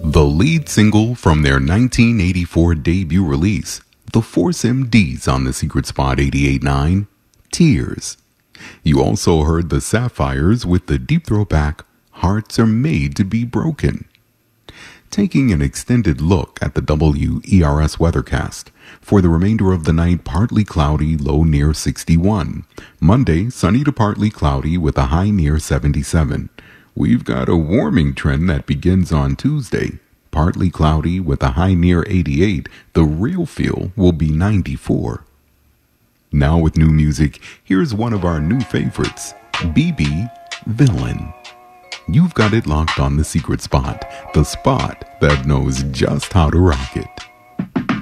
The lead single from their 1984 debut release, The Force MDs on the Secret Spot 88.9, Tears. You also heard the Sapphires with the deep throwback, Hearts Are Made to Be Broken. Taking an extended look at the WERS weathercast. For the remainder of the night, partly cloudy, low near 61. Monday, sunny to partly cloudy with a high near 77. We've got a warming trend that begins on Tuesday. Partly cloudy with a high near 88. The real feel will be 94. Now with new music, here's one of our new favorites, BB Villain. You've got it locked on the Secret Spot, the spot that knows just how to rock it.